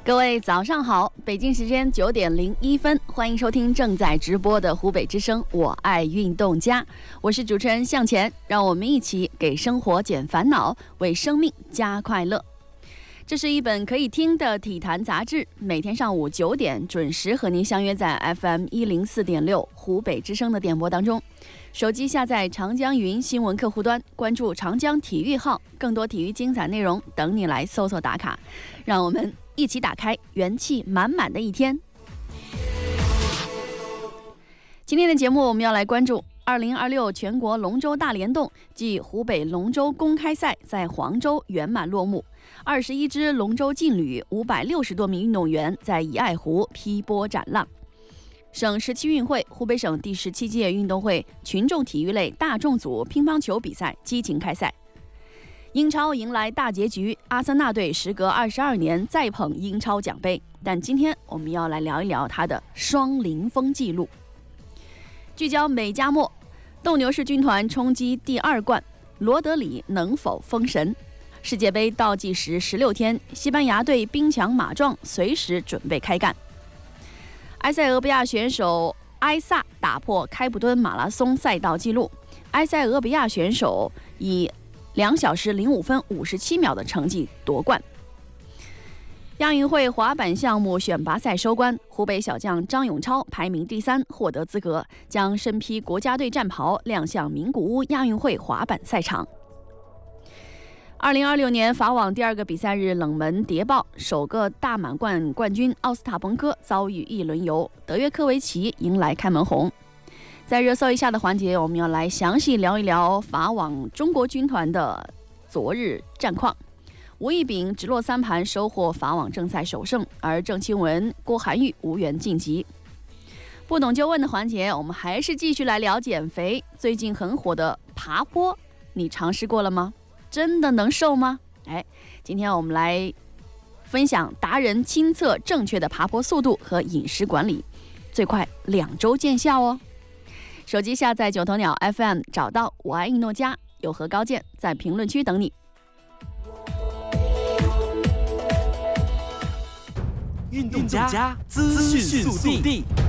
各位早上好，北京时间9:01，欢迎收听正在直播的湖北之声我爱运动家，我是主持人向前，让我们一起给生活减烦恼，为生命加快乐。这是一本可以听的体坛杂志，每天上午9点准时和您相约在 FM104.6 湖北之声的电波当中。手机下载长江云新闻客户端，关注长江体育号，更多体育精彩内容等你来搜索打卡。让我们一起打开元气满满的一天。今天的节目我们要来关注2026全国龙舟大联动暨湖北龙舟公开赛在黄州圆满落幕，21支龙舟劲旅560多名运动员在怡爱湖劈波斩浪。省17运会湖北省第17届运动会群众体育类大众组乒乓球比赛激情开赛。英超迎来大结局，阿森纳队时隔22年再捧英超奖杯，但今天我们要来聊一聊他的双零封纪录。聚焦美加墨，斗牛士军团冲击第2冠，罗德里能否封神？世界杯倒计时16天，西班牙队兵强马壮，随时准备开干。埃塞俄比亚选手埃萨打破开普敦马拉松赛道纪录，埃塞俄比亚选手以2小时05分57秒的成绩夺冠。亚运会滑板项目选拔赛收官，湖北小将张永超排名第3，获得资格，将身披国家队战袍亮相名古屋亚运会滑板赛场。2026年法网第2个比赛日冷门谍报，首个大满贯冠军奥斯塔彭科遭遇一轮游，德约科维奇迎来开门红。在热搜一下的环节，我们要来详细聊一聊法网中国军团的昨日战况。吴亦丙直落3盘收获法网正赛首胜，而郑钦文、郭涵玉无缘晋级。不懂就问的环节，我们还是继续来聊减肥。最近很火的爬坡，你尝试过了吗？真的能瘦吗？今天我们来分享达人亲测正确的爬坡速度和饮食管理，最快2周见效哦。手机下载9头鸟 FM， 找到我爱运动家，有何高见在评论区等你。 运动家资讯速递。